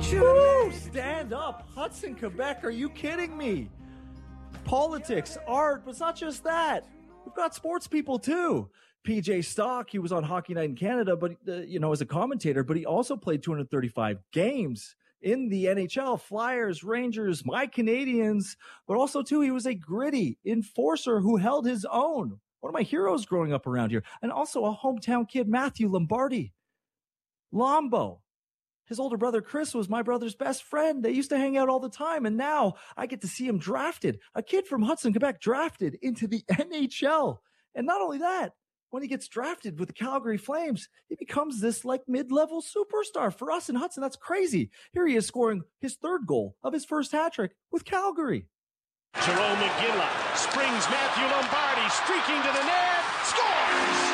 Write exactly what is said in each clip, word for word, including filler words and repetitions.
Woo! Stand up. Hudson, Quebec. Are you kidding me? Politics, art, but it's not just that. We've got sports people too. P J Stock, he was on Hockey Night in Canada, but uh, you know, as a commentator, but he also played two hundred thirty-five games in the N H L, Flyers, Rangers, my Canadians, but also too, he was a gritty enforcer who held his own. One of my heroes growing up around here, and also a hometown kid, Matthew Lombardi. Lombo. His older brother, Chris, was my brother's best friend. They used to hang out all the time, and now I get to see him drafted. A kid from Hudson, Quebec, drafted into the N H L. And not only that, when he gets drafted with the Calgary Flames, he becomes this like mid-level superstar for us in Hudson. That's crazy. Here he is scoring his third goal of his first hat trick with Calgary. Jerome McGinley springs Matthew Lombardi, streaking to the net, scores!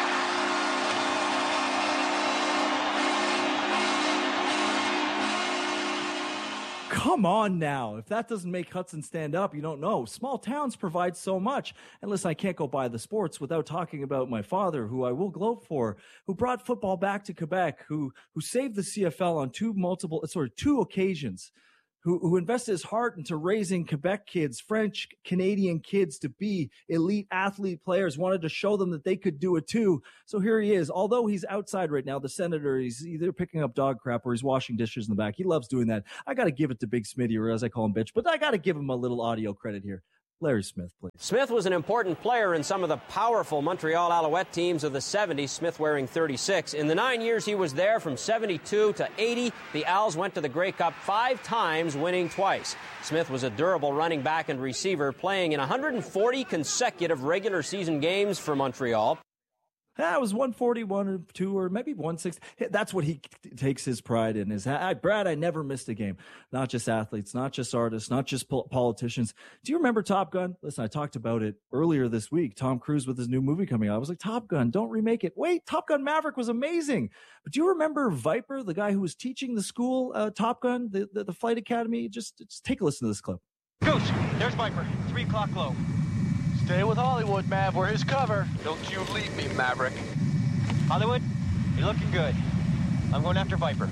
Come on now. If that doesn't make Hudson stand up, you don't know. Small towns provide so much. And listen, I can't go by the sports without talking about my father, who I will gloat for, who brought football back to Quebec, who who saved the C F L on two multiple, sorry, two occasions, who, who invested his heart into raising Quebec kids, French, Canadian kids to be elite athlete players, wanted to show them that they could do it too. So here he is. Although he's outside right now, the senator, he's either picking up dog crap or he's washing dishes in the back. He loves doing that. I got to give it to Big Smitty, or as I call him, bitch, but I got to give him a little audio credit here. Larry Smith, please. Smith was an important player in some of the powerful Montreal Alouette teams of the seventies, Smith wearing thirty-six. In the nine years he was there, from seventy-two to eighty, the Owls went to the Grey Cup five times, winning twice. Smith was a durable running back and receiver, playing in one hundred forty consecutive regular season games for Montreal. That was one forty-one or two or maybe one sixty. That's what he t- takes his pride in. Is I, Brad, I never missed a game. Not just athletes, not just artists, not just po- politicians. Do you remember Top Gun? Listen, I talked about it earlier this week. Tom Cruise with his new movie coming out. I was like, Top Gun, don't remake it. Wait, Top Gun Maverick was amazing. But do you remember Viper, the guy who was teaching the school, uh, Top Gun, the, the, the flight academy? Just, just take a listen to this clip. Goose, there's Viper. Three o'clock low. Stay with Hollywood, Mav. We're his cover. Don't you leave me, Maverick. Hollywood, you're looking good. I'm going after Viper.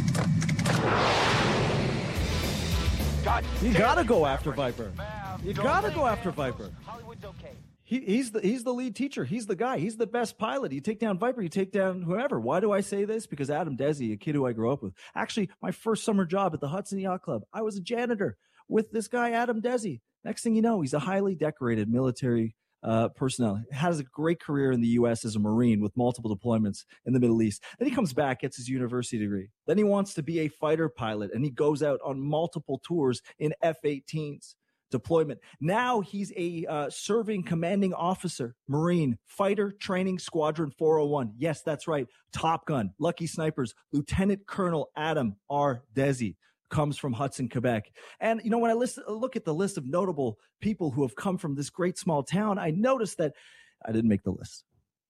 God, you gotta go after Maverick. Viper. Mav, You don't gotta leave go me. after Viper. Hollywood's okay. He, he's the he's the lead teacher. He's the guy. He's the best pilot. You take down Viper, you take down whoever. Why do I say this? Because Adam Desi, a kid who I grew up with, actually my first summer job at the Hudson Yacht Club, I was a janitor with this guy Adam Desi. Next thing you know, he's a highly decorated military uh, personnel. Has a great career in the U S as a Marine with multiple deployments in the Middle East. Then he comes back, gets his university degree. Then he wants to be a fighter pilot, and he goes out on multiple tours in F eighteens. Deployment. Now he's a uh, serving commanding officer, Marine, Fighter Training Squadron four oh one. Yes, that's right. Top Gun, Lucky Snipers, Lieutenant Colonel Adam R. Desi comes from Hudson, Quebec. And, you know, when I list, look at the list of notable people who have come from this great small town, I noticed that I didn't make the list.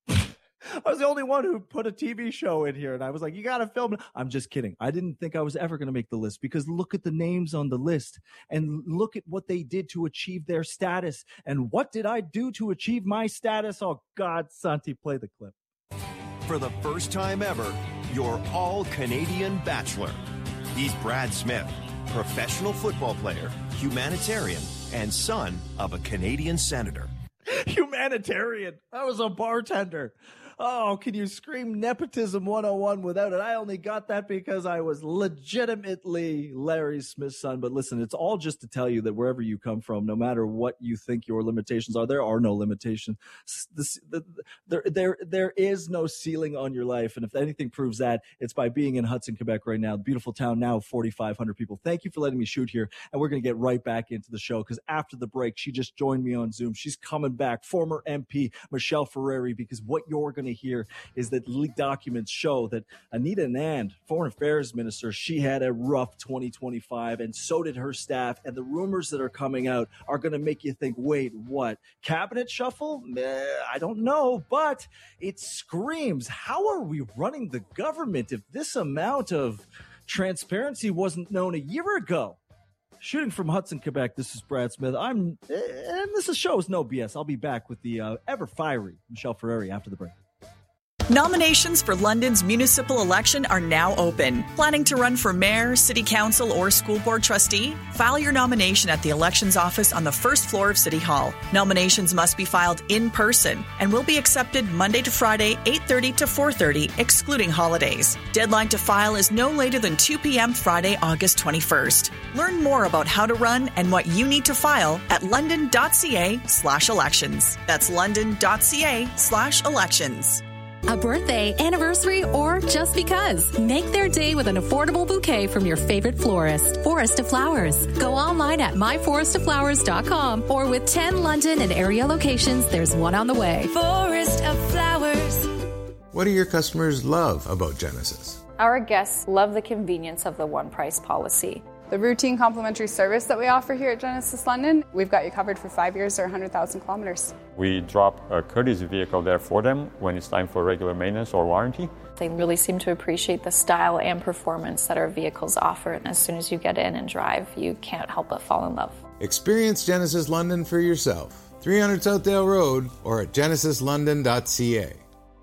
I was the only one who put a T V show in here, and I was like, you got to film it. I'm just kidding. I didn't think I was ever going to make the list, because look at the names on the list and look at what they did to achieve their status. And what did I do to achieve my status? Oh, God, Santi, play the clip. For the first time ever, your all-Canadian bachelor. He's Brad Smith, professional football player, humanitarian, and son of a Canadian senator. Humanitarian. I was a bartender. Oh, can you scream nepotism one oh one without it? I only got that because I was legitimately Larry Smith's son. But listen, it's all just to tell you that wherever you come from, no matter what you think your limitations are, there are no limitations. The, the, the, there, there, there is no ceiling on your life. And if anything proves that, it's by being in Hudson, Quebec right now. Beautiful town now, forty-five hundred people. Thank you for letting me shoot here. And we're going to get right back into the show, because after the break, she just joined me on Zoom. She's coming back. Former M P Michelle Ferreri, because what you're going to hear is that leaked documents show that Anita Anand, Foreign Affairs Minister, she had a rough twenty twenty-five, and so did her staff. And the rumors that are coming out are going to make you think, wait, what? Cabinet shuffle? Eh, I don't know, but it screams, how are we running the government if this amount of transparency wasn't known a year ago? Shooting from Hudson, Quebec, this is Brad Smith. I'm, and this is show is no B S. I'll be back with the uh, ever fiery Michelle Ferreri after the break. Nominations for London's municipal election are now open. Planning to run for mayor, city council, or school board trustee? File your nomination at the elections office on the first floor of City Hall. Nominations must be filed in person and will be accepted Monday to Friday, eight thirty to four thirty, excluding holidays. Deadline to file is no later than two p.m. Friday, August twenty-first. Learn more about how to run and what you need to file at london.ca slash elections. That's london.ca slash elections. A birthday, anniversary, or just because. Make their day with an affordable bouquet from your favorite florist. Forest of Flowers. Go online at my forest of flowers dot com or with ten London and area locations, there's one on the way. Forest of Flowers. What do your customers love about Genesis? Our guests love the convenience of the one price policy. The routine complimentary service that we offer here at Genesis London, we've got you covered for five years or one hundred thousand kilometers. We drop a courtesy vehicle there for them when it's time for regular maintenance or warranty. They really seem to appreciate the style and performance that our vehicles offer. And as soon as you get in and drive, you can't help but fall in love. Experience Genesis London for yourself. three hundred Southdale Road or at genesis london dot c a.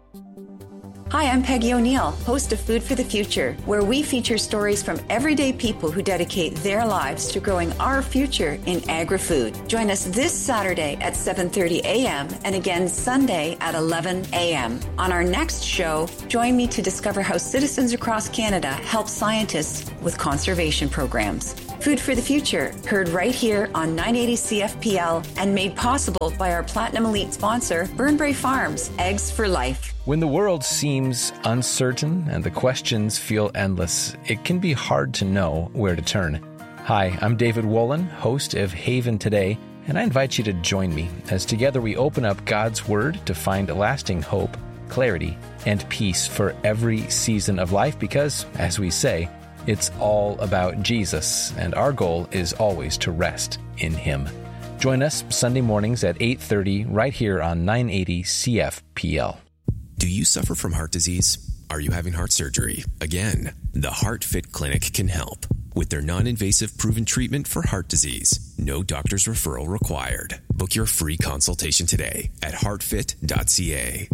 Hi, I'm Peggy O'Neill, host of Food for the Future, where we feature stories from everyday people who dedicate their lives to growing our future in agri-food. Join us this Saturday at seven thirty a.m. and again Sunday at eleven a.m. On our next show, join me to discover how citizens across Canada help scientists with conservation programs. Food for the Future, heard right here on nine eighty C F P L and made possible by our Platinum Elite sponsor, Burnbrae Farms, Eggs for Life. When the world seems uncertain and the questions feel endless, it can be hard to know where to turn. Hi, I'm David Wolin, host of Haven Today, and I invite you to join me as together we open up God's Word to find lasting hope, clarity, and peace for every season of life because, as we say, it's all about Jesus, and our goal is always to rest in Him. Join us Sunday mornings at eight thirty right here on nine eighty C F P L. Do you suffer from heart disease? Are you having heart surgery? Again, the HeartFit Clinic can help. With their non-invasive proven treatment for heart disease, no doctor's referral required. Book your free consultation today at heart fit dot c a.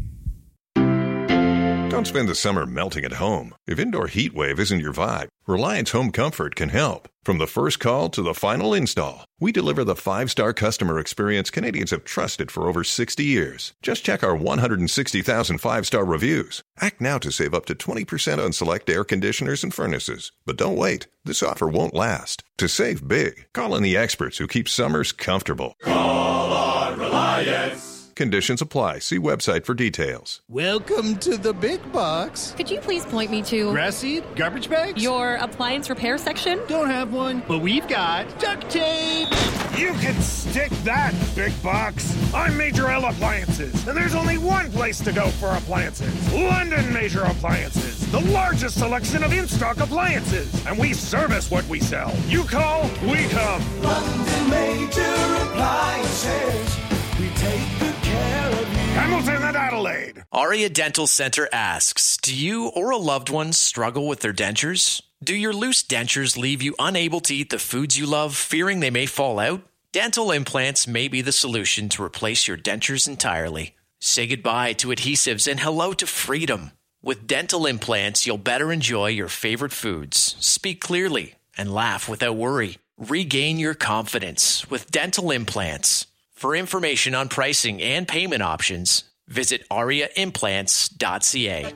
Don't spend the summer melting at home. If indoor heat wave isn't your vibe, Reliance Home Comfort can help. From the first call to the final install, we deliver the five-star customer experience Canadians have trusted for over sixty years. Just check our one hundred sixty thousand five-star reviews. Act now to save up to twenty percent on select air conditioners and furnaces. But don't wait. This offer won't last. To save big, call in the experts who keep summers comfortable. Call on Reliance. Conditions apply. See website for details. Welcome to the big box. Could you please point me to... grass seed? Garbage bags? Your appliance repair section? Don't have one, but we've got duct tape. You can stick that, big box. I'm Major L Appliances, and there's only one place to go for appliances. London Major Appliances, the largest selection of in-stock appliances. And we service what we sell. You call, we come. London Major Appliances. We take good care of you. Hamilton and Adelaide. Aria Dental Center asks, do you or a loved one struggle with their dentures? Do your loose dentures leave you unable to eat the foods you love, fearing they may fall out? Dental implants may be the solution to replace your dentures entirely. Say goodbye to adhesives and hello to freedom. With dental implants, you'll better enjoy your favorite foods, speak clearly, and laugh without worry. Regain your confidence with dental implants. For information on pricing and payment options, visit aria implants dot c a.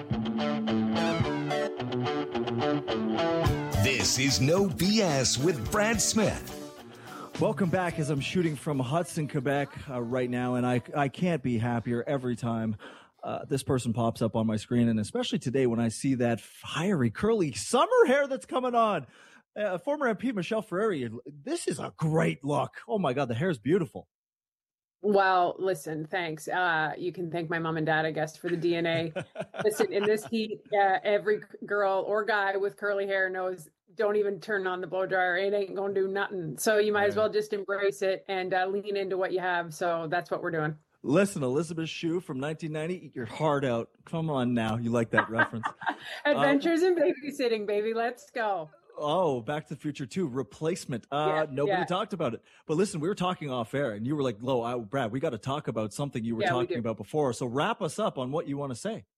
This is No B S with Brad Smith. Welcome back as I'm shooting from Hudson, Quebec uh, right now, and I, I can't be happier every time uh, this person pops up on my screen, and especially today when I see that fiery, curly summer hair that's coming on. Uh, former M P Michelle Ferreri, this is a great look. Oh my God, the hair is beautiful. Well, listen, thanks. Uh, you can thank my mom and dad, I guess, for the D N A. Listen, in this heat, uh, every girl or guy with curly hair knows don't even turn on the blow dryer. It ain't going to do nothing. So you might yeah. as well just embrace it and uh, lean into what you have. So that's what we're doing. Listen, Elizabeth Shue from nineteen ninety, eat your heart out. Come on now. You like that reference. Adventures um, in babysitting, baby. Let's go. Oh, Back to the Future two, Replacement. Uh, yeah, nobody yeah. talked about it. But listen, we were talking off air, and you were like, Lo, I, Brad, we got to talk about something you were yeah, talking we about before. So wrap us up on what you want to say.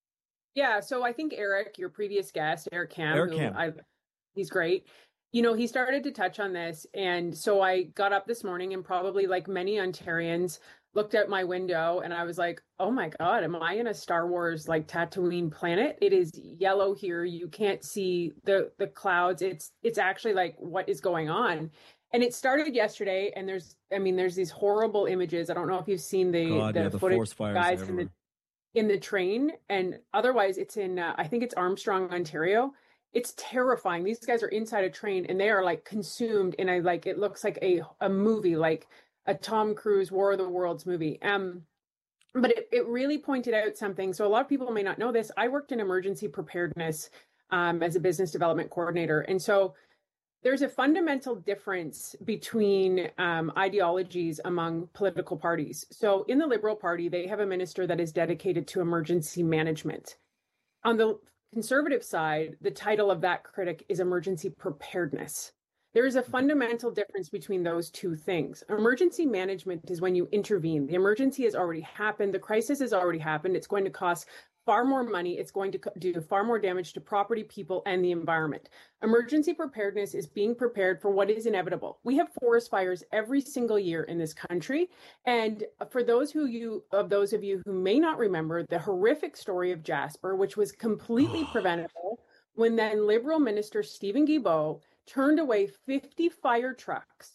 Yeah, so I think Eric, your previous guest, Eric Kam, Eric who Kam. I, he's great. You know, he started to touch on this. And so I got up this morning and probably like many Ontarians looked out my window and I was like, oh my God, am I in a Star Wars like Tatooine planet? It is yellow here. You can't see the, the clouds. It's, it's actually like, what is going on? And it started yesterday. And there's, I mean, there's these horrible images. I don't know if you've seen the, God, the, yeah, the footage forest fires guys in everywhere. the, in the train. And otherwise it's in, uh, I think it's Armstrong, Ontario. It's terrifying. These guys are inside a train and they are like consumed in a, like, it looks like a, a movie, like a Tom Cruise War of the Worlds movie. Um, but it, it really pointed out something. So a lot of people may not know this. I worked in emergency preparedness um, as a business development coordinator. And so there's a fundamental difference between um, ideologies among political parties. So in the Liberal Party, they have a minister that is dedicated to emergency management. On the Conservative side, the title of that critic is emergency preparedness. There is a fundamental difference between those two things. Emergency management is when you intervene. The emergency has already happened. The crisis has already happened. It's going to cost far more money. It's going to do far more damage to property, people, and the environment. Emergency preparedness is being prepared for what is inevitable. We have forest fires every single year in this country. And for those who you of those of you who may not remember the horrific story of Jasper, which was completely preventable, when then Liberal Minister Stephen Guilbeault turned away fifty fire trucks,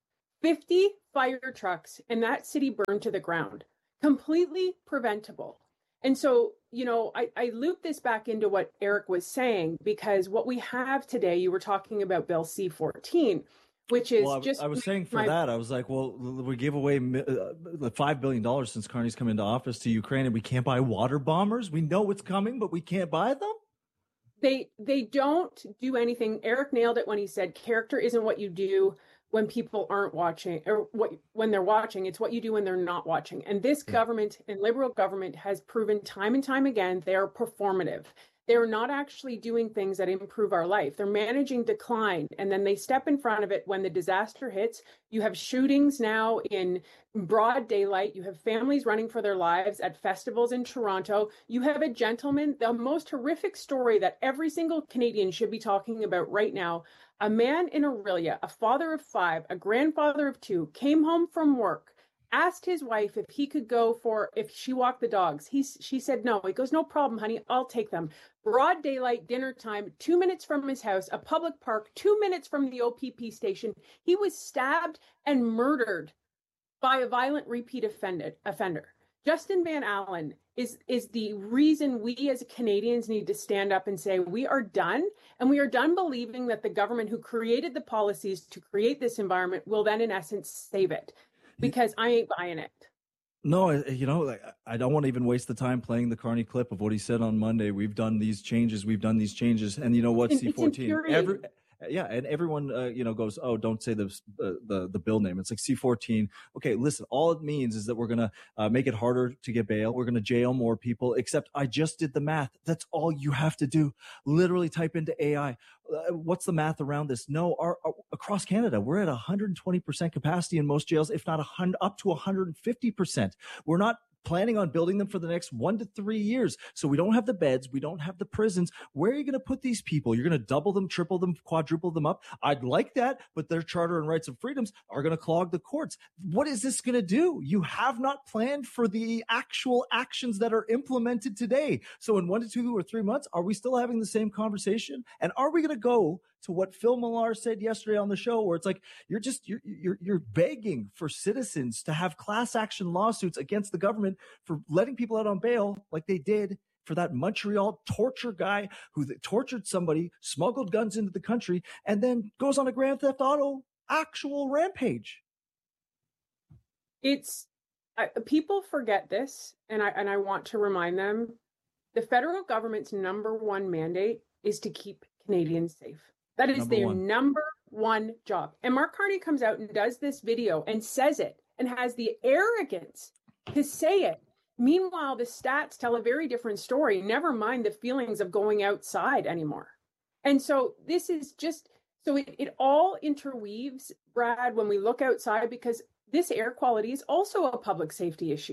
fifty fire trucks, and that city burned to the ground, completely preventable. And so, you know, I, I loop this back into what Eric was saying, because what we have today, you were talking about Bill C fourteen, which is well, I, just... I was saying for my, that, I was like, well, we gave away uh, five billion dollars since Carney's come into office to Ukraine, and we can't buy water bombers. We know it's coming, but we can't buy them. They they don't do anything. Eric nailed it when he said character isn't what you do when people aren't watching, or what when they're watching. It's what you do when they're not watching. And this yeah. government and Liberal government has proven time and time again they are performative. They're not actually doing things that improve our life. They're managing decline, and then they step in front of it when the disaster hits. You have shootings now in broad daylight. You have families running for their lives at festivals in Toronto. You have a gentleman, the most horrific story that every single Canadian should be talking about right now. A man in Orillia, a father of five, a grandfather of two, came home from work, asked his wife if he could go for, if she walked the dogs. He, she said no. He goes, no problem, honey, I'll take them. Broad daylight, dinner time, two minutes from his house, a public park, two minutes from the O P P station. He was stabbed and murdered by a violent repeat offended, offender. Justin Van Allen is, is the reason we as Canadians need to stand up and say we are done, and we are done believing that the government who created the policies to create this environment will then in essence save it. Because I ain't buying it. No, you know, like, I don't want to even waste the time playing the Carney clip of what he said on Monday. We've done these changes. We've done these changes. And you know what, C fourteen, every, yeah, and everyone, uh, you know, goes, oh, don't say the, uh, the the bill name. It's like C fourteen. Okay, listen, all it means is that we're going to uh, make it harder to get bail. We're going to jail more people, except I just did the math. That's all you have to do. Literally type into A I. Uh, what's the math around this? No, our, our, across Canada, we're at one hundred twenty percent capacity in most jails, if not one hundred, up to one hundred fifty percent. We're not planning on building them for the next one to three years. So we don't have the beds. We don't have the prisons. Where are you going to put these people? You're going to double them, triple them, quadruple them up. I'd like that, but their charter and rights and freedoms are going to clog the courts. What is this going to do? You have not planned for the actual actions that are implemented today. So in one to two or three months, are we still having the same conversation? And are we going to go to what Phil Millar said yesterday on the show, where it's like, you're just, you're, you're, you're begging for citizens to have class action lawsuits against the government for letting people out on bail like they did for that Montreal torture guy who tortured somebody, smuggled guns into the country, and then goes on a Grand Theft Auto actual rampage. It's, uh, people forget this, and I, and I want to remind them, the federal government's number one mandate is to keep Canadians safe. That is number their one. number one job. And Mark Carney comes out and does this video and says it and has the arrogance to say it. Meanwhile, the stats tell a very different story, never mind the feelings of going outside anymore. And so this is just, so it, it all interweaves, Brad, when we look outside, because this air quality is also a public safety issue.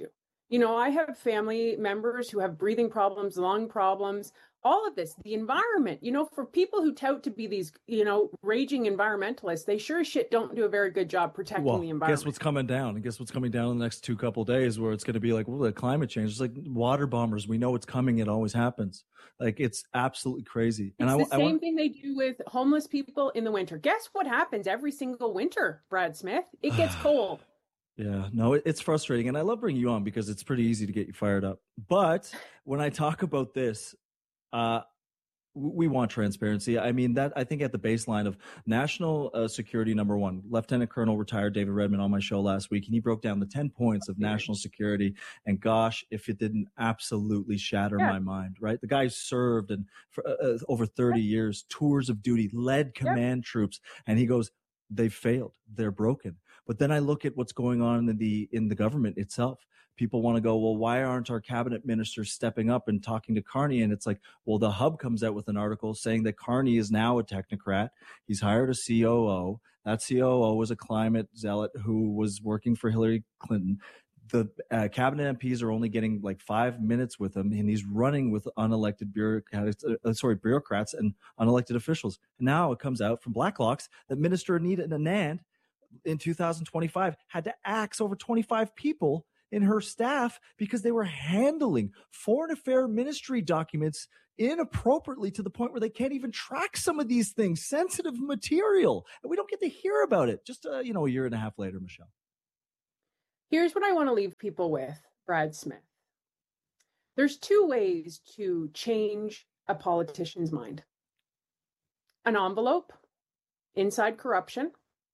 You know, I have family members who have breathing problems, lung problems, all of this, the environment, you know, for people who tout to be these, you know, raging environmentalists, they sure as shit don't do a very good job protecting well, the environment. Guess what's coming down? And guess what's coming down in the next two couple of days where it's going to be like, well, the climate change. It's like water bombers. We know it's coming. It always happens. Like, it's absolutely crazy. It's and the I, same I want... thing they do with homeless people in the winter. Guess what happens every single winter, Brad Smith? It gets cold. Yeah, no, it, it's frustrating. And I love bringing you on because it's pretty easy to get you fired up. But when I talk about this, uh, we want transparency. I mean, that I think at the baseline of national uh, security, number one, Lieutenant Colonel retired David Redmond on my show last week, and he broke down the ten points of national security. And gosh, if it didn't absolutely shatter yeah. my mind, right? The guy served and for uh, over thirty yeah. years, tours of duty, led command yeah. troops, and he goes, they've failed. They're broken. But then I look at what's going on in the in the government itself. People want to go, well, why aren't our cabinet ministers stepping up and talking to Carney? And it's like, well, the Hub comes out with an article saying that Carney is now a technocrat. He's hired a C O O. That C O O was a climate zealot who was working for Hillary Clinton. The uh, cabinet M Ps are only getting like five minutes with him, and he's running with unelected bureaucrats, uh, sorry, bureaucrats and unelected officials. And now it comes out from Blacklocks that Minister Anita Anand in two thousand twenty-five had to axe over twenty-five people in her staff because they were handling foreign affairs ministry documents inappropriately to the point where they can't even track some of these things, sensitive material. And we don't get to hear about it just, uh, you know, a year and a half later, Michelle. Here's what I want to leave people with, Brad Smith. There's two ways to change a politician's mind. An envelope, inside corruption,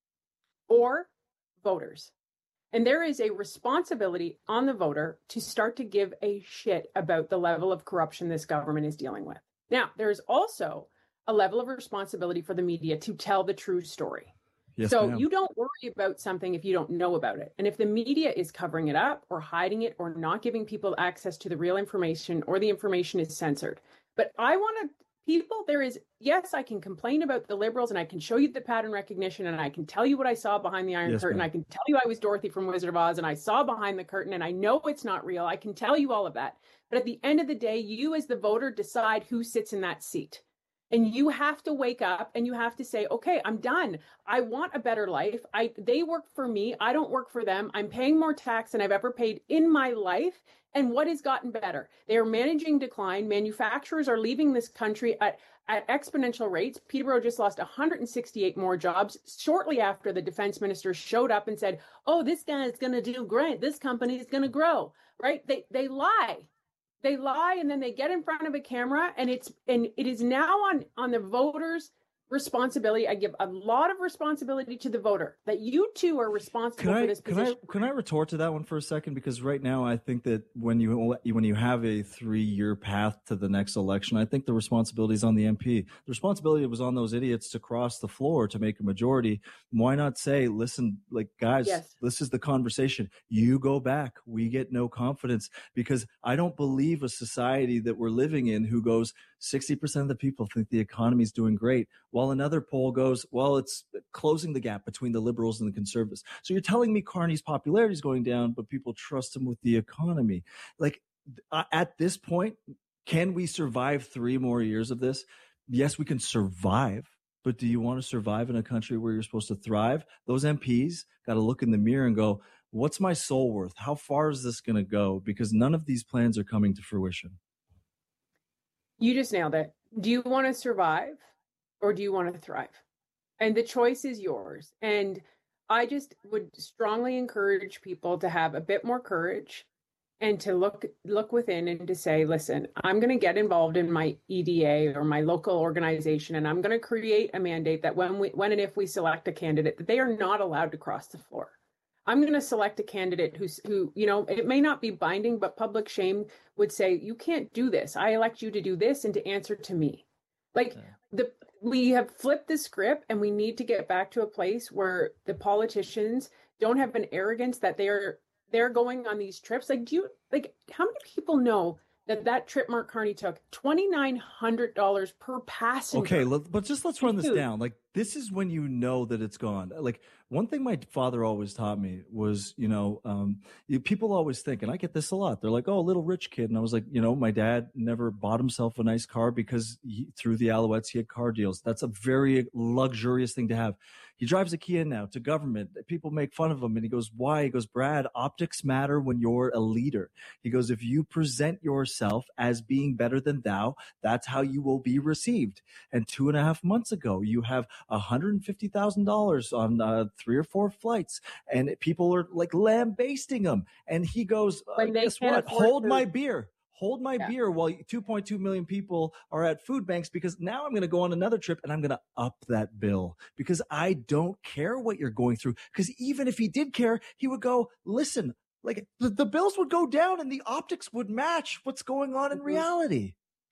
or voters. And there is a responsibility on the voter to start to give a shit about the level of corruption this government is dealing with. Now, there's also a level of responsibility for the media to tell the true story. Yes, so ma'am. You don't worry about something if you don't know about it. And if the media is covering it up or hiding it or not giving people access to the real information, or the information is censored. But I want to People, there is, yes, I can complain about the Liberals and I can show you the pattern recognition and I can tell you what I saw behind the Iron yes, Curtain. Ma'am. I can tell you I was Dorothy from Wizard of Oz and I saw behind the curtain and I know it's not real. I can tell you all of that. But at the end of the day, you as the voter decide who sits in that seat. And you have to wake up and you have to say, okay, I'm done. I want a better life. I they work for me. I don't work for them. I'm paying more tax than I've ever paid in my life. And what has gotten better? They are managing decline. Manufacturers are leaving this country at, at exponential rates. Peterborough just lost one hundred sixty-eight more jobs shortly after the defense minister showed up and said, oh, this guy is going to do great. This company is going to grow, right? They they lie. They lie and then they get in front of a camera and it's and it is now on, on the voters' responsibility. I give a lot of responsibility to the voter that you too are responsible can for I, this can position. I, can I retort to that one for a second? Because right now I think that when you when you have a three-year path to the next election, I think the responsibility is on the M P. The responsibility was on those idiots to cross the floor to make a majority. Why not say, listen, like, guys, yes. this is the conversation. You go back. We get no confidence, because I don't believe a society that we're living in who goes, sixty percent of the people think the economy is doing great, while another poll goes, well, it's closing the gap between the Liberals and the Conservatives. So you're telling me Carney's popularity is going down, but people trust him with the economy. Like, at this point, can we survive three more years of this? Yes, we can survive. But do you want to survive in a country where you're supposed to thrive? Those M Ps got to look in the mirror and go, what's my soul worth? How far is this going to go? Because none of these plans are coming to fruition. You just nailed it. Do you want to survive or do you want to thrive? And the choice is yours. And I just would strongly encourage people to have a bit more courage and to look look within and to say, listen, I'm going to get involved in my E D A or my local organization, and I'm going to create a mandate that when we when and if we select a candidate, that they are not allowed to cross the floor. I'm going to select a candidate who's, who, you know, it may not be binding, but public shame would say, you can't do this. I elect you to do this and to answer to me. Like, the we have flipped the script, and we need to get back to a place where the politicians don't have an arrogance that they're they're going on these trips. Like, do you, like, how many people know that that trip Mark Carney took, twenty-nine hundred dollars per passenger? Okay, let, but just let's run this down. Like, this is when you know that it's gone. Like one thing my father always taught me was, you know, um, you, people always think, and I get this a lot. They're like, oh, little rich kid. And I was like, you know, my dad never bought himself a nice car because he, through the Alouettes, he had car deals. That's a very luxurious thing to have. He drives a Kia now to government. People make fun of him. And he goes, why? He goes, Brad, optics matter when you're a leader. He goes, if you present yourself as being better than thou, that's how you will be received. And two and a half months ago, you have one hundred fifty thousand dollars on uh, three or four flights. And people are like lambasting him. And he goes, uh, guess what? Hold food. my beer. Hold my yeah. beer while two point two million people are at food banks, because now I'm going to go on another trip and I'm going to up that bill because I don't care what you're going through. Because even if he did care, he would go, listen, like the, the bills would go down and the optics would match what's going on in reality.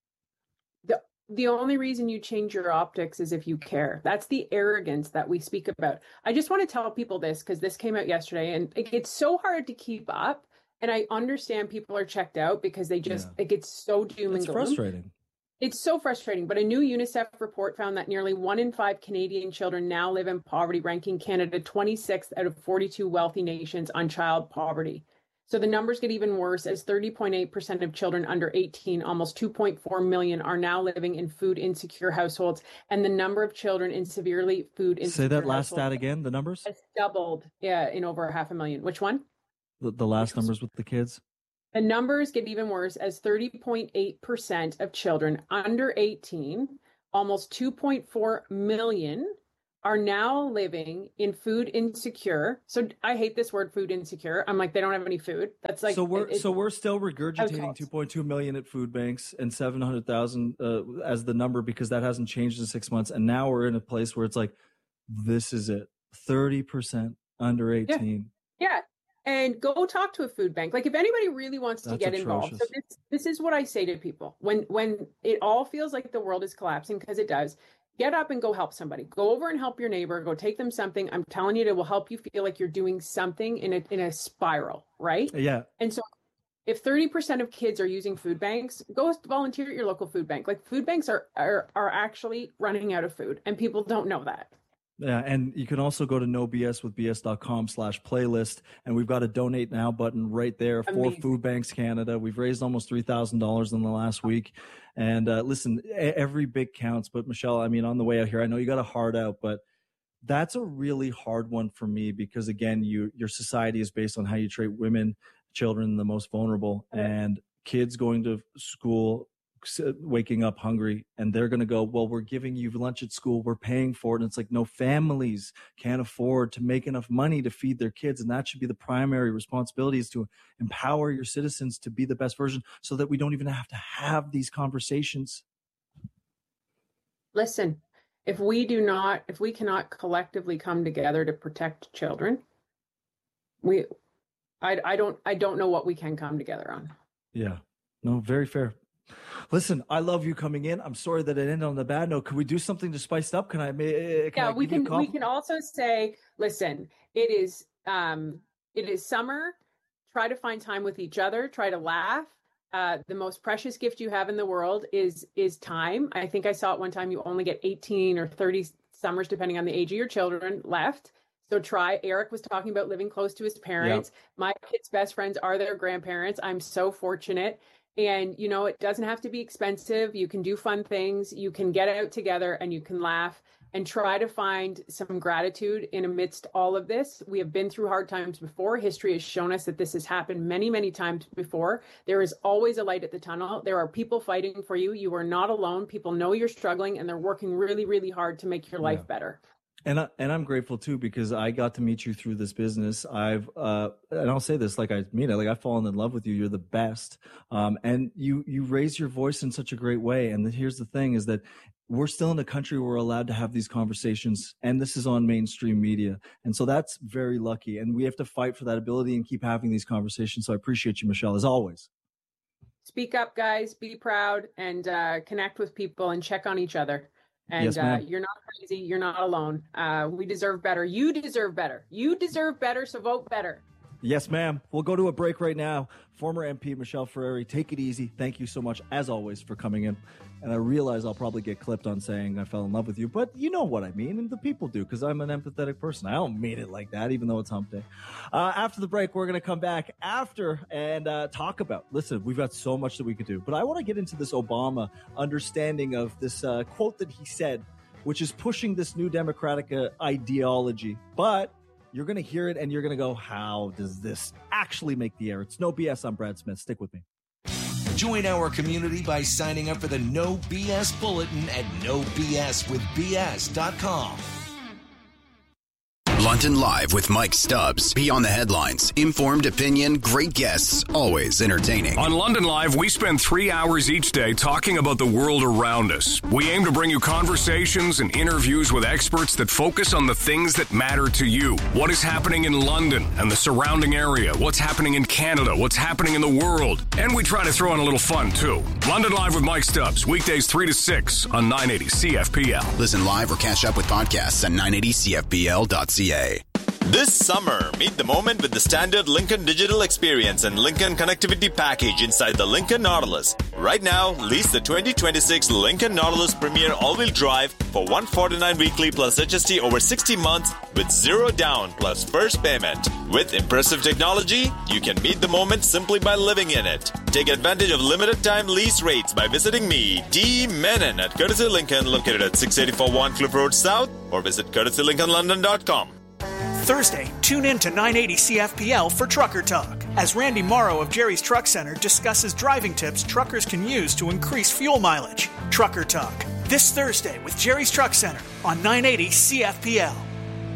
The, the only reason you change your optics is if you care. That's the arrogance that we speak about. I just want to tell people this because this came out yesterday and it, it's so hard to keep up. And I understand people are checked out because they just, yeah. it gets so doom it's and gloom. It's frustrating. It's so frustrating. But a new UNICEF report found that nearly one in five Canadian children now live in poverty, ranking Canada twenty-sixth out of forty-two wealthy nations on child poverty. So the numbers get even worse as thirty point eight percent of children under eighteen, almost two point four million, are now living in food insecure households. And the number of children in severely food insecure Say that last households stat again, the numbers? has doubled yeah, in over half a million. Which one? The, the last numbers with the kids? The numbers get even worse as thirty point eight percent of children under eighteen, almost two point four million, are now living in food insecure. So I hate this word, food insecure. I'm like, they don't have any food. That's like, so we're, it, so we're still regurgitating households. two point two million at food banks and seven hundred thousand uh, as the number because that hasn't changed in six months. And now we're in a place where it's like, this is it. thirty percent under eighteen. Yeah. yeah. And go talk to a food bank. Like if anybody really wants to That's get atrocious. involved. So this, this is what I say to people. When when it all feels like the world is collapsing, because it does, get up and go help somebody. Go over and help your neighbor. Go take them something. I'm telling you, it will help you feel like you're doing something in a in a spiral, right? Yeah. And so if thirty percent of kids are using food banks, go volunteer at your local food bank. Like food banks are are, are actually running out of food and people don't know that. Yeah, and you can also go to no b s with b s dot com slash playlist, and we've got a donate now button right there for Amazing. Food Banks Canada. We've raised almost three thousand dollars in the last week. And uh, listen, every bit counts. But Michelle, I mean, on the way out here, I know you got a heart out, but that's a really hard one for me because, again, you your society is based on how you treat women, children, the most vulnerable, and kids going to school, waking up hungry, and they're going to go, well, we're giving you lunch at school, we're paying for it. And it's like, no, families can't afford to make enough money to feed their kids. And that should be the primary responsibility, is to empower your citizens to be the best version so that we don't even have to have these conversations. Listen, if we do not, if we cannot collectively come together to protect children, we, I, I don't, I don't know what we can come together on. Yeah, no, very fair. Listen, I love you coming in. I'm sorry that it ended on the bad note. Could we do something to spice it up? Can I? Can yeah, I we give you a can. We comp- can also say, listen, it is, um, it is summer. Try to find time with each other. Try to laugh. Uh, the most precious gift you have in the world is is time. I think I saw it one time. You only get eighteen or thirty summers, depending on the age of your children, left. So try. Eric was talking about living close to his parents. Yep. My kids' best friends are their grandparents. I'm so fortunate. And, you know, it doesn't have to be expensive. You can do fun things. You can get out together and you can laugh and try to find some gratitude in amidst all of this. We have been through hard times before. History has shown us that this has happened many, many times before. There is always a light at the tunnel. There are people fighting for you. You are not alone. People know you're struggling and they're working really, really hard to make your life Yeah. better. And I, and I'm grateful too, because I got to meet you through this business. I've uh, and I'll say this like I mean it, like I've fallen in love with you. You're the best, um, and you you raise your voice in such a great way. And here's the thing: is that we're still in a country where we're allowed to have these conversations, and this is on mainstream media, and so that's very lucky. And we have to fight for that ability and keep having these conversations. So I appreciate you, Michelle, as always. Speak up, guys. Be proud and uh, connect with people and check on each other. And Yes, uh, ma'am. you're not crazy. You're not alone. Uh, we deserve better. You deserve better. You deserve better. So vote better. Yes, ma'am. We'll go to a break right now. Former M P Michelle Ferreri, take it easy. Thank you so much, as always, for coming in. And I realize I'll probably get clipped on saying I fell in love with you, but you know what I mean, and the people do, because I'm an empathetic person. I don't mean it like that, even though it's hump day. Uh, after the break, we're going to come back after and uh, talk about, listen, we've got so much that we could do, but I want to get into this Obama understanding of this uh, quote that he said, which is pushing this new Democratic uh, ideology. But you're going to hear it, and you're going to go, how does this actually make the air? It's No B S. I'm Brad Smith. Stick with me. Join our community by signing up for the No B S Bulletin at no b s with b s dot com. London Live with Mike Stubbs. Beyond the headlines, informed opinion, great guests, always entertaining. On London Live, we spend three hours each day talking about the world around us. We aim to bring you conversations and interviews with experts that focus on the things that matter to you. What is happening in London and the surrounding area? What's happening in Canada? What's happening in the world? And we try to throw in a little fun, too. London Live with Mike Stubbs, weekdays three to six on nine eighty C F P L. Listen live or catch up with podcasts at nine eighty C F P L dot C A. This summer, meet the moment with the standard Lincoln Digital Experience and Lincoln Connectivity Package inside the Lincoln Nautilus. Right now, lease the twenty twenty-six Lincoln Nautilus Premier All-Wheel Drive for one hundred forty-nine dollars weekly plus H S T over sixty months with zero down plus first payment. With impressive technology, you can meet the moment simply by living in it. Take advantage of limited-time lease rates by visiting me, D. Menon, at Courtesy Lincoln, located at six eighty-four Warncliffe Road South, or visit courtesy lincoln london dot com. Thursday, tune in to nine eighty C F P L for Trucker Talk, as Randy Morrow of Jerry's Truck Center discusses driving tips truckers can use to increase fuel mileage. Trucker Talk, this Thursday with Jerry's Truck Center on nine eighty C F P L.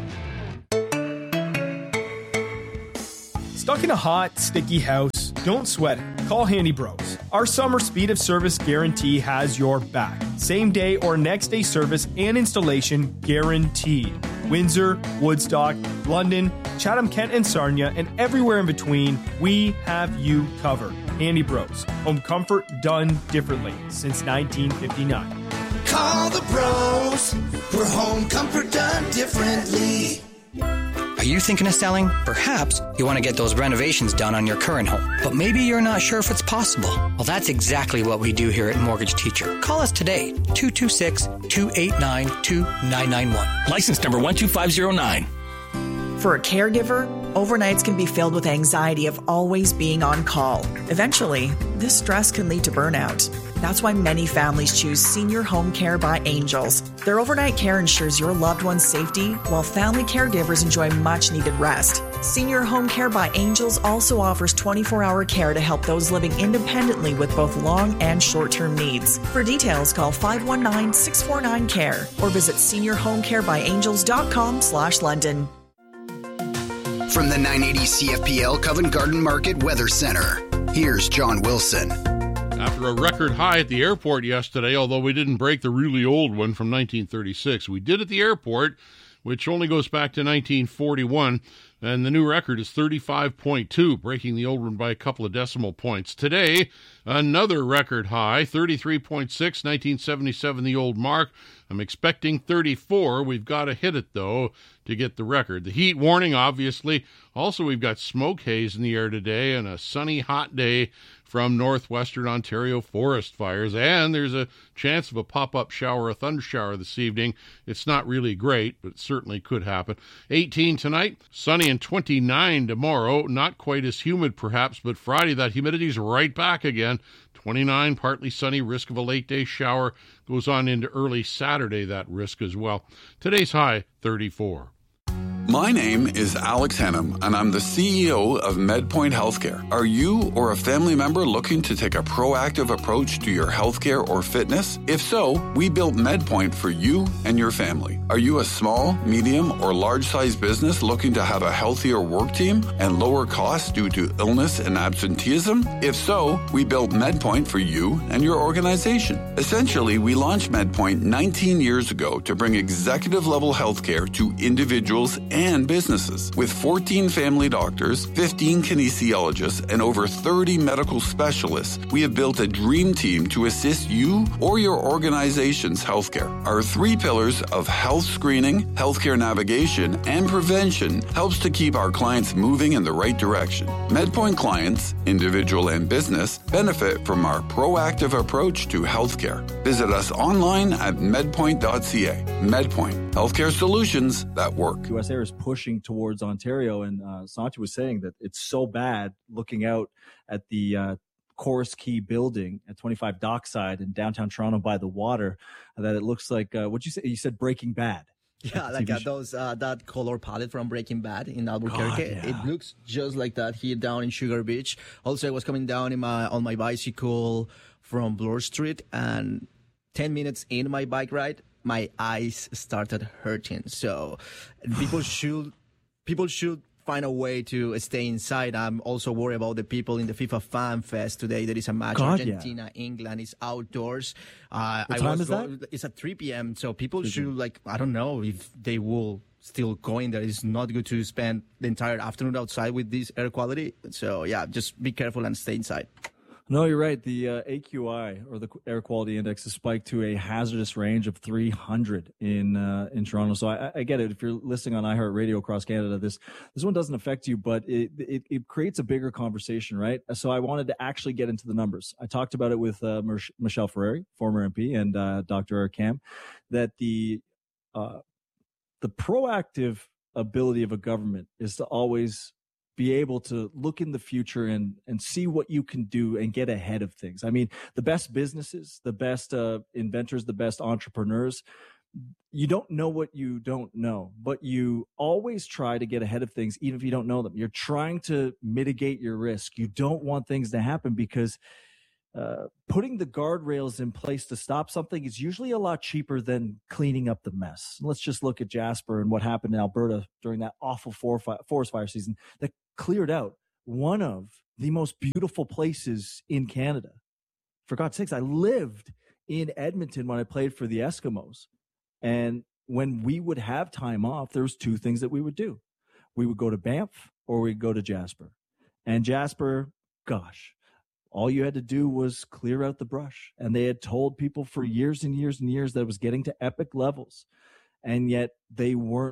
Stuck in a hot, sticky house? Don't sweat it. Call Handy Bros. Our summer speed of service guarantee has your back. Same day or next day service and installation guaranteed. Windsor, Woodstock, London, Chatham, Kent, and Sarnia, and everywhere in between, we have you covered. Handy Bros. Home comfort done differently since nineteen fifty-nine. Call the pros for home comfort done differently. Are you thinking of selling? Perhaps you want to get those renovations done on your current home, but maybe you're not sure if it's possible. Well, that's exactly what we do here at Mortgage Teacher. Call us today, two two six, two eight nine, two nine nine one. License number one two five zero nine. For a caregiver, overnights can be filled with anxiety of always being on call. Eventually, this stress can lead to burnout. That's why many families choose Senior Home Care by Angels. Their overnight care ensures your loved one's safety, while family caregivers enjoy much-needed rest. Senior Home Care by Angels also offers twenty-four hour care to help those living independently with both long and short-term needs. For details, call five one nine, six four nine, C A R E or visit senior home care by angels dot com slash London. From the nine eighty C F P L Covent Garden Market Weather Center, here's John Wilson. After a record high at the airport yesterday, although we didn't break the really old one from nineteen thirty-six, we did at the airport, which only goes back to nineteen forty-one, and the new record is thirty-five point two, breaking the old one by a couple of decimal points. Today, another record high, thirty-three point six, nineteen seventy-seven, the old mark. I'm expecting thirty-four. We've got to hit it, though, to get the record. The heat warning, obviously. Also, we've got smoke haze in the air today and a sunny, hot day from northwestern Ontario forest fires. And there's a chance of a pop-up shower, a thunder shower this evening. It's not really great, but it certainly could happen. eighteen tonight, sunny and twenty-nine tomorrow. Not quite as humid, perhaps, but Friday, that humidity's right back again. twenty-nine, partly sunny, risk of a late-day shower. Goes on into early Saturday, that risk as well. Today's high, thirty-four. My name is Alex Hennum, and I'm the C E O of MedPoint Healthcare. Are you or a family member looking to take a proactive approach to your healthcare or fitness? If so, we built MedPoint for you and your family. Are you a small, medium, or large-sized business looking to have a healthier work team and lower costs due to illness and absenteeism? If so, we built MedPoint for you and your organization. Essentially, we launched MedPoint nineteen years ago to bring executive-level healthcare to individuals and businesses. With fourteen family doctors, fifteen kinesiologists, and over thirty medical specialists, we have built a dream team to assist you or your organization's healthcare. Our three pillars of health screening, healthcare navigation, and prevention helps to keep our clients moving in the right direction. MedPoint clients, individual and business, benefit from our proactive approach to healthcare. Visit us online at medpoint dot c a. MedPoint, healthcare solutions that work. U S Air is pushing towards Ontario, and uh, Santi was saying that it's so bad looking out at the uh, Chorus Key building at twenty-five Dockside in downtown Toronto by the water that it looks like, uh, what'd you say? You said Breaking Bad. Yeah, like uh, those uh, that color palette from Breaking Bad in Albuquerque. God, yeah. It looks just like that here down in Sugar Beach. Also, I was coming down in my on my bicycle from Bloor Street, and ten minutes in my bike ride, my eyes started hurting. So people should people should find a way to stay inside. I'm also worried about the people in the FIFA Fan Fest today. There is a match. God, Argentina, yeah. England is outdoors. Uh, what I time was is that? It's at three p.m. So people should, like, I don't know if they will still go in there. It's not good to spend the entire afternoon outside with this air quality. So, yeah, just be careful and stay inside. No, you're right. The uh, A Q I, or the air quality index, has spiked to a hazardous range of three hundred in uh, in Toronto. So I, I get it. If you're listening on iHeartRadio across Canada, this this one doesn't affect you, but it, it it creates a bigger conversation, right? So I wanted to actually get into the numbers. I talked about it with uh, Michelle Ferreri, former M P, and uh, Doctor Eric Kam, that the uh, the proactive ability of a government is to always be able to look in the future and, and see what you can do and get ahead of things. I mean, the best businesses, the best uh, inventors, the best entrepreneurs, you don't know what you don't know, but you always try to get ahead of things, even if you don't know them. You're trying to mitigate your risk. You don't want things to happen because uh, putting the guardrails in place to stop something is usually a lot cheaper than cleaning up the mess. Let's just look at Jasper and what happened in Alberta during that awful forest fire season that cleared out one of the most beautiful places in Canada. For God's sakes, I lived in Edmonton when I played for the Eskimos. And when we would have time off, there was two things that we would do. We would go to Banff or we'd go to Jasper. And Jasper, gosh, all you had to do was clear out the brush. And they had told people for years and years and years that it was getting to epic levels. And yet they weren't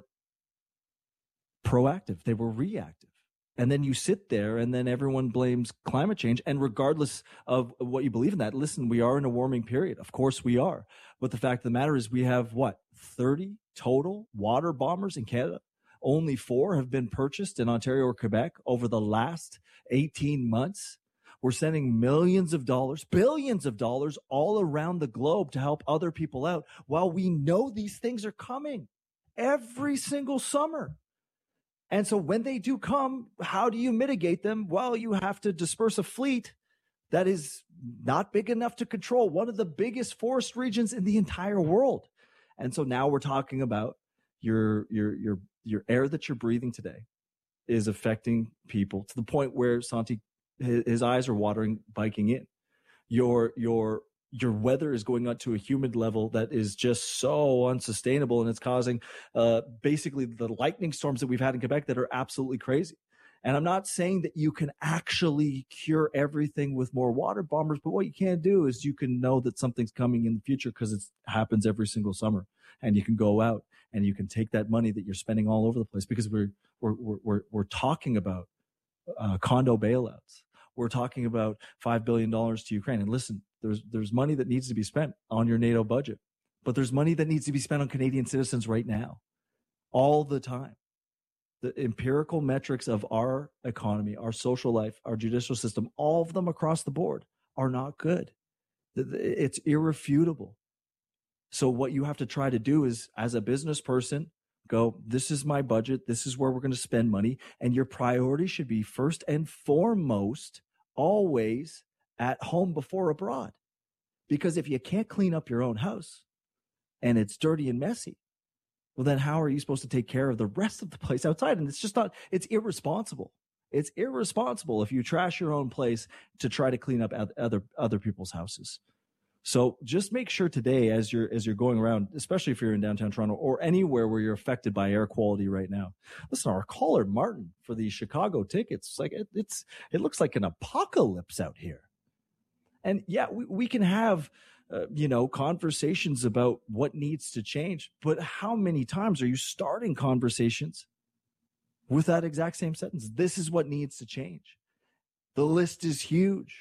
proactive. They were reactive. And then you sit there and then everyone blames climate change. And regardless of what you believe in that, listen, we are in a warming period. Of course we are. But the fact of the matter is we have, what, thirty total water bombers in Canada? Only four have been purchased in Ontario or Quebec over the last eighteen months. We're sending millions of dollars, billions of dollars all around the globe to help other people out while we know these things are coming every single summer. And so when they do come, how do you mitigate them? Well, you have to disperse a fleet that is not big enough to control one of the biggest forest regions in the entire world. And so now we're talking about your your your your air that you're breathing today is affecting people to the point where Santi, his, his eyes are watering biking in. Your your your weather is going up to a humid level that is just so unsustainable, and it's causing uh, basically the lightning storms that we've had in Quebec that are absolutely crazy. And I'm not saying that you can actually cure everything with more water bombers, but what you can do is you can know that something's coming in the future because it happens every single summer, and you can go out and you can take that money that you're spending all over the place because we're we're we're we're talking about uh, condo bailouts. We're talking about five billion dollars to Ukraine. And listen, there's there's money that needs to be spent on your NATO budget, but there's money that needs to be spent on Canadian citizens right now, all the time. The empirical metrics of our economy, our social life, our judicial system, all of them across the board are not good. It's irrefutable. So what you have to try to do is, as a business person, go, this is my budget. This is where we're going to spend money. And your priority should be first and foremost, always at home before abroad. Because if you can't clean up your own house and it's dirty and messy, well, then how are you supposed to take care of the rest of the place outside? And it's just not, it's irresponsible. It's irresponsible if you trash your own place to try to clean up other, other people's houses. So just make sure today, as you're as you're going around, especially if you're in downtown Toronto or anywhere where you're affected by air quality right now. Listen, our caller Martin for the Chicago tickets, it's like it, it's it looks like an apocalypse out here. And yeah, we, we can have uh, you know conversations about what needs to change, but how many times are you starting conversations with that exact same sentence? This is what needs to change. The list is huge.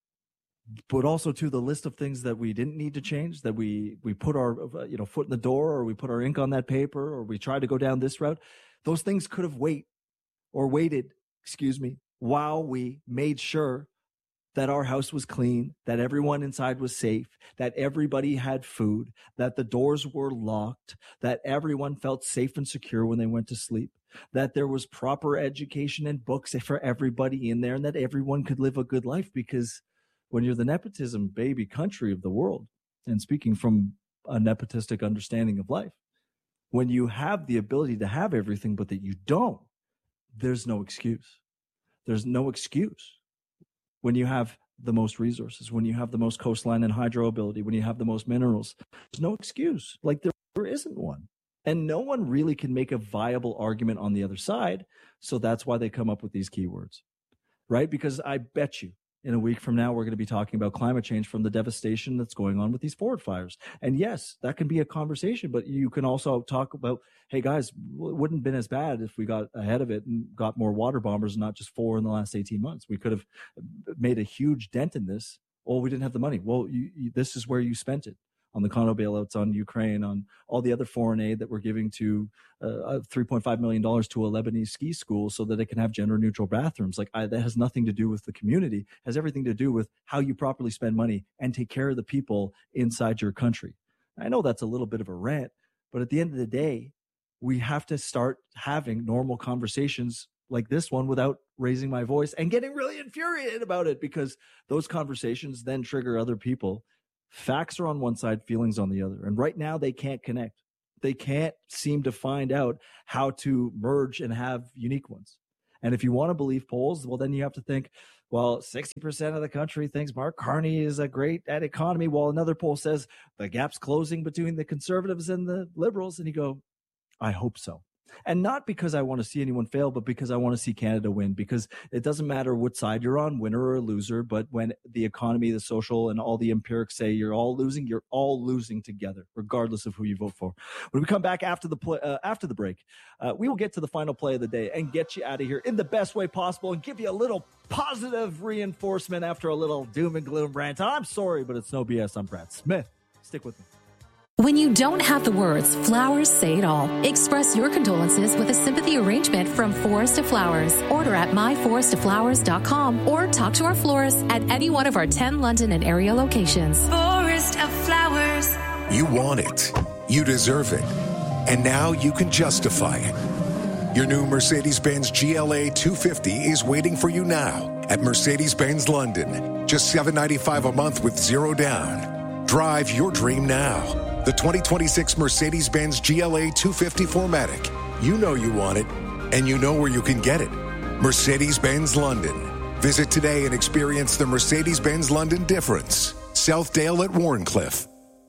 But also to the list of things that we didn't need to change, that we we put our you know foot in the door, or we put our ink on that paper, or we tried to go down this route. Those things could have wait or waited, excuse me, while we made sure that our house was clean, that everyone inside was safe, that everybody had food, that the doors were locked, that everyone felt safe and secure when they went to sleep, that there was proper education and books for everybody in there, and that everyone could live a good life. Because when you're the nepotism baby country of the world, and speaking from a nepotistic understanding of life, when you have the ability to have everything, but that you don't, there's no excuse. There's no excuse. When you have the most resources, when you have the most coastline and hydro ability, when you have the most minerals, there's no excuse. Like there, there isn't one. And no one really can make a viable argument on the other side. So that's why they come up with these keywords, right? Because I bet you, in a week from now, we're going to be talking about climate change from the devastation that's going on with these forest fires. And yes, that can be a conversation, but you can also talk about, hey guys, it wouldn't have been as bad if we got ahead of it and got more water bombers, not just four in the last eighteen months. We could have made a huge dent in this. Well, we didn't have the money. Well, you, you, this is where you spent it. On the condo bailouts, on Ukraine, on all the other foreign aid that we're giving to uh, three point five million dollars to a Lebanese ski school so that it can have gender-neutral bathrooms. Like I, that has nothing to do with the community. It has everything to do with how you properly spend money and take care of the people inside your country. I know that's a little bit of a rant, but at the end of the day, we have to start having normal conversations like this one without raising my voice and getting really infuriated about it, because those conversations then trigger other people. Facts are on one side, feelings on the other. And right now they can't connect. They can't seem to find out how to merge and have unique ones. And if you want to believe polls, well, then you have to think, well, sixty percent of the country thinks Mark Carney is a great at economy, while another poll says the gap's closing between the conservatives and the liberals. And you go, I hope so. And not because I want to see anyone fail, but because I want to see Canada win, because it doesn't matter what side you're on, winner or loser. But when the economy, the social, and all the empirics say you're all losing, you're all losing together, regardless of who you vote for. When we come back after the play, uh, after the break, uh, we will get to the final play of the day and get you out of here in the best way possible and give you a little positive reinforcement after a little doom and gloom rant. I'm sorry, but it's no B S. I'm Brad Smith. Stick with me. When you don't have the words, flowers say it all. Express your condolences with a sympathy arrangement from Forest of Flowers. Order at my forest of flowers dot com or talk to our florist at any one of our ten London and area locations. Forest of Flowers. You want it. You deserve it. And now you can justify it. Your new Mercedes-Benz G L A two fifty is waiting for you now at Mercedes-Benz London. Just seven hundred ninety-five dollars a month with zero down. Drive your dream now. The twenty twenty-six Mercedes-Benz G L A two fifty four matic. You know you want it, and you know where you can get it. Mercedes-Benz London. Visit today and experience the Mercedes-Benz London difference. Southdale at Warncliffe.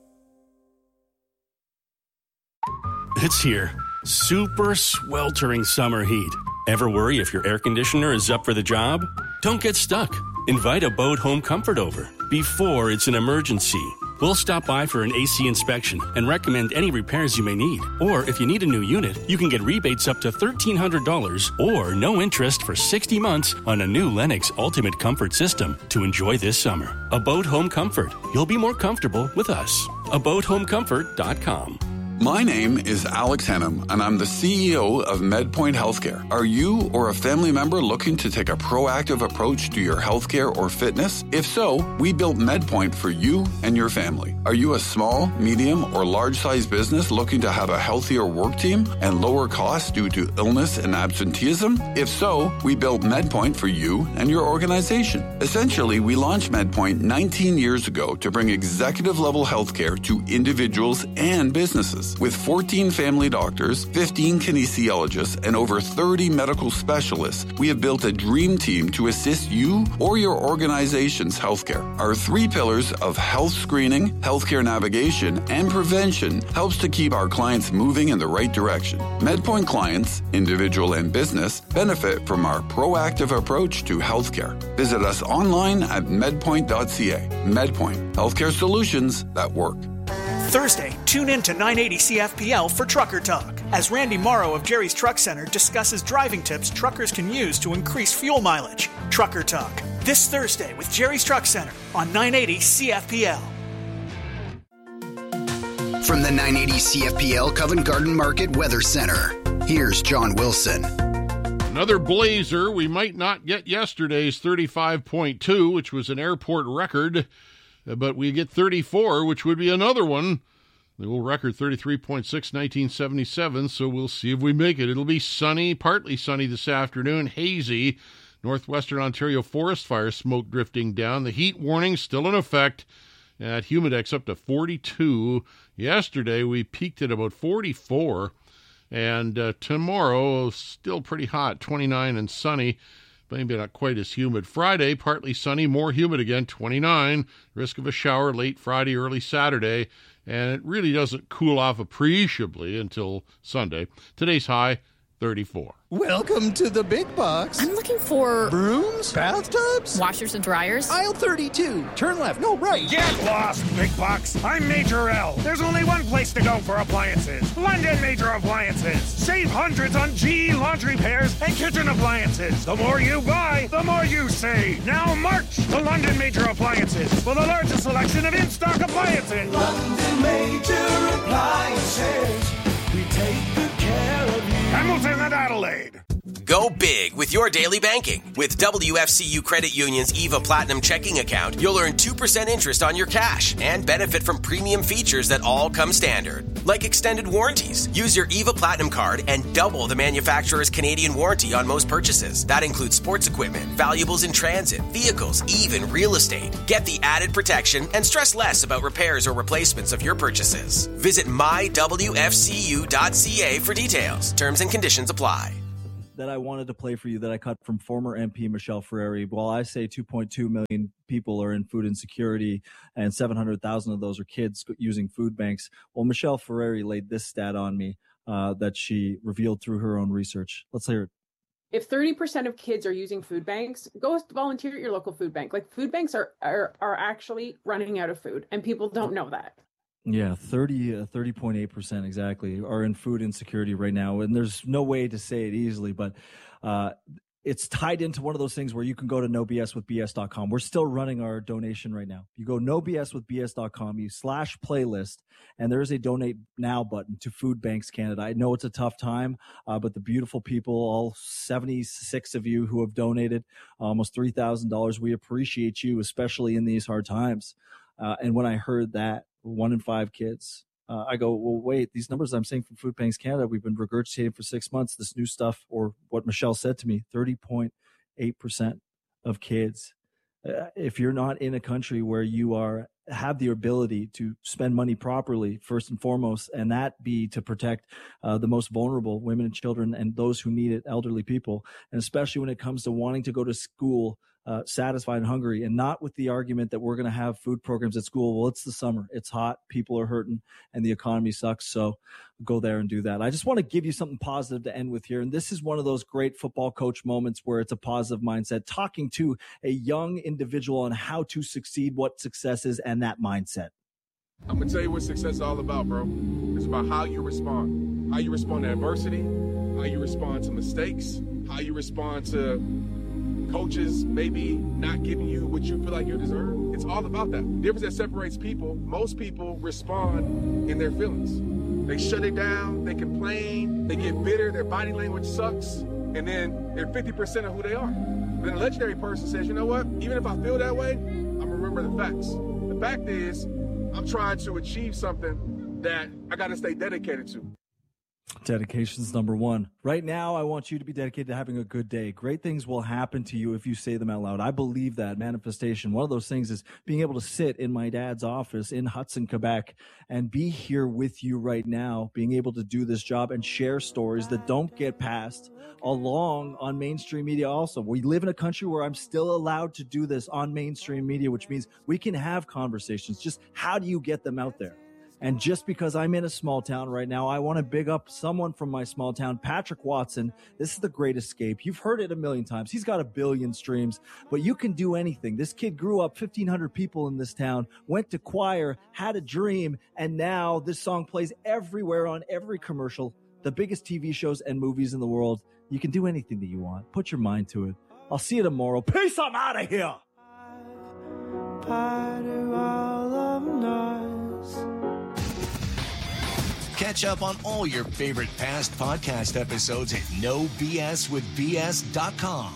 It's here. Super sweltering summer heat. Ever worry if your air conditioner is up for the job? Don't get stuck. Invite Abode Home Comfort over before it's an emergency. We'll stop by for an A C inspection and recommend any repairs you may need. Or if you need a new unit, you can get rebates up to thirteen hundred dollars or no interest for sixty months on a new Lennox Ultimate Comfort System to enjoy this summer. Abode Home Comfort. You'll be more comfortable with us. abode home comfort dot com. My name is Alex Henham, and I'm the C E O of MedPoint Healthcare. Are you or a family member looking to take a proactive approach to your healthcare or fitness? If so, we built MedPoint for you and your family. Are you a small, medium, or large-sized business looking to have a healthier work team and lower costs due to illness and absenteeism? If so, we built MedPoint for you and your organization. Essentially, we launched MedPoint nineteen years ago to bring executive-level healthcare to individuals and businesses. practice. With fourteen family doctors, fifteen kinesiologists, and over thirty medical specialists, we have built a dream team to assist you or your organization's healthcare. Our three pillars of health screening, healthcare navigation, and prevention helps to keep our clients moving in the right direction. MedPoint clients, individual and business, benefit from our proactive approach to healthcare. Visit us online at medpoint dot c a. MedPoint, healthcare solutions that work. Thursday, tune in to nine eighty C F P L for Trucker Talk as Randy Morrow of Jerry's Truck Center discusses driving tips truckers can use to increase fuel mileage. Trucker Talk, this Thursday with Jerry's Truck Center on nine eighty C F P L. From the nine eighty C F P L Covent Garden Market Weather Center, here's John Wilson. Another blazer. We might not get yesterday's thirty-five point two, which was an airport record, but we get thirty-four, which would be another one. The old record, thirty-three point six, nineteen seventy-seven, so we'll see if we make it. It'll be sunny, partly sunny this afternoon, hazy. Northwestern Ontario forest fire smoke drifting down. The heat warning still in effect at Humidex up to forty-two. Yesterday, we peaked at about forty-four. And uh, tomorrow, still pretty hot, twenty-nine and sunny. Maybe not quite as humid. Friday, partly sunny, more humid again, twenty-nine. Risk of a shower late Friday, early Saturday. And it really doesn't cool off appreciably until Sunday. Today's high, thirty-four. Welcome to the big box. I'm looking for... brooms? Bathtubs? Washers and dryers? Aisle thirty-two. Turn left. No, right. Get lost, big box. I'm Major L. There's only one place to go for appliances. London Major Appliances. Save hundreds on G E laundry pairs and kitchen appliances. The more you buy, the more you save. Now march to London Major Appliances for the largest selection of in-stock appliances. London Major Appliances. We take good care of you. Hamilton and Adelaide. Go big with your daily banking. With W F C U Credit Union's EVA Platinum checking account, you'll earn two percent interest on your cash and benefit from premium features that all come standard, like extended warranties. Use your EVA Platinum card and double the manufacturer's Canadian warranty on most purchases. That includes sports equipment, valuables in transit, vehicles, even real estate. Get the added protection and stress less about repairs or replacements of your purchases. Visit my w f c u dot c a for details. Terms and conditions apply. That I wanted to play for you that I cut from former M P Michelle Ferreri. While I say two point two million people are in food insecurity and seven hundred thousand of those are kids using food banks, well, Michelle Ferreri laid this stat on me uh, that she revealed through her own research. Let's hear it. If thirty percent of kids are using food banks, go volunteer at your local food bank. Like food banks are, are, are actually running out of food and people don't know that. Yeah, thirty, uh, thirty point eight percent exactly are in food insecurity right now. And there's no way to say it easily, but uh, it's tied into one of those things where you can go to no b s with b s dot com. We're still running our donation right now. You go no b s with b s dot com, you slash playlist, and there is a donate now button to Food Banks Canada. I know it's a tough time, uh, but the beautiful people, all seventy-six of you who have donated almost three thousand dollars, we appreciate you, especially in these hard times. Uh, and when I heard that, one in five kids, uh, I go, well, wait, these numbers I'm saying from Food Banks Canada, we've been regurgitating for six months. This new stuff, or what Michelle said to me, thirty point eight percent of kids. Uh, if you're not in a country where you are have the ability to spend money properly, first and foremost, and that be to protect uh, the most vulnerable, women and children, and those who need it, elderly people, and especially when it comes to wanting to go to school Uh, satisfied and hungry, and not with the argument that we're going to have food programs at school. Well, it's the summer, it's hot, people are hurting, and the economy sucks, so go there and do that. I just want to give you something positive to end with here, and this is one of those great football coach moments where it's a positive mindset, talking to a young individual on how to succeed, what success is, and that mindset. I'm going to tell you what success is all about, bro. It's about how you respond. How you respond to adversity, how you respond to mistakes, how you respond to coaches maybe not giving you what you feel like you deserve. It's all about that. The difference that separates people, most people respond in their feelings. They shut it down, they complain, they get bitter, their body language sucks, and then they're fifty percent of who they are. Then a legendary person says, you know what, even if I feel that way, I'm gonna remember the facts. The fact is, I'm trying to achieve something that I gotta stay dedicated to. Dedication's number one. Right now, I want you to be dedicated to having a good day. Great things will happen to you if you say them out loud. I believe that. Manifestation. One of those things is being able to sit in my dad's office in Hudson, Quebec, and be here with you right now, being able to do this job and share stories that don't get passed along on mainstream media also. We live in a country where I'm still allowed to do this on mainstream media, which means we can have conversations. Just how do you get them out there? And just because I'm in a small town right now, I want to big up someone from my small town, Patrick Watson. This is The Great Escape. You've heard it a million times. He's got a billion streams, but you can do anything. This kid grew up, fifteen hundred people in this town, went to choir, had a dream, and now this song plays everywhere on every commercial, the biggest T V shows and movies in the world. You can do anything that you want. Put your mind to it. I'll see you tomorrow. Peace, I'm out of here. Part of all of noise. Catch up on all your favorite past podcast episodes at no b s with b s dot com.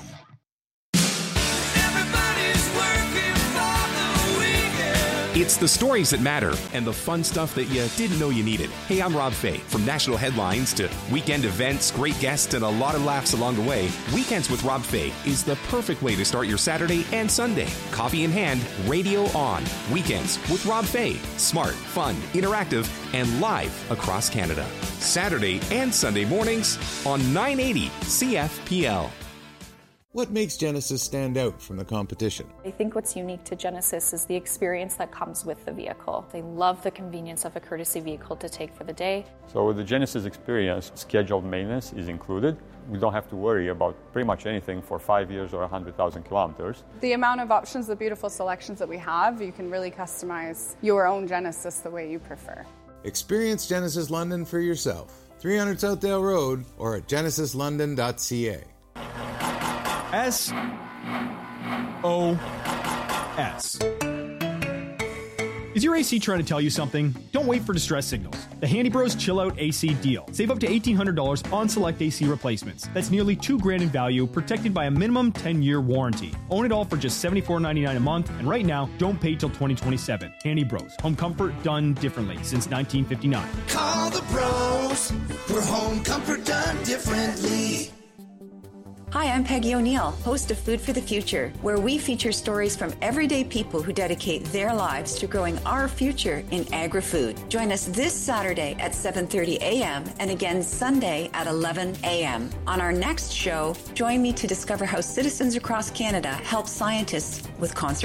It's the stories that matter and the fun stuff that you didn't know you needed. Hey, I'm Rob Fay. From national headlines to weekend events, great guests, and a lot of laughs along the way, Weekends with Rob Fay is the perfect way to start your Saturday and Sunday. Coffee in hand, radio on. Weekends with Rob Fay. Smart, fun, interactive, and live across Canada. Saturday and Sunday mornings on nine eighty C F P L. What makes Genesis stand out from the competition? I think what's unique to Genesis is the experience that comes with the vehicle. They love the convenience of a courtesy vehicle to take for the day. So with the Genesis experience, scheduled maintenance is included. We don't have to worry about pretty much anything for five years or one hundred thousand kilometers. The amount of options, the beautiful selections that we have, you can really customize your own Genesis the way you prefer. Experience Genesis London for yourself. three hundred Southdale Road or at genesis london dot c a. S O S. Is your A C trying to tell you something? Don't wait for distress signals. The Handy Bros Chill Out A C deal. Save up to eighteen hundred dollars on select A C replacements. That's nearly two grand in value, protected by a minimum ten-year warranty. Own it all for just seventy-four ninety-nine a month, and right now, don't pay till twenty twenty-seven. Handy Bros. Home comfort done differently since nineteen fifty-nine. Call the bros. We're home comfort done differently. Hi, I'm Peggy O'Neill, host of Food for the Future, where we feature stories from everyday people who dedicate their lives to growing our future in agri-food. Join us this Saturday at seven thirty a.m. and again Sunday at eleven a.m. On our next show, join me to discover how citizens across Canada help scientists with conservation.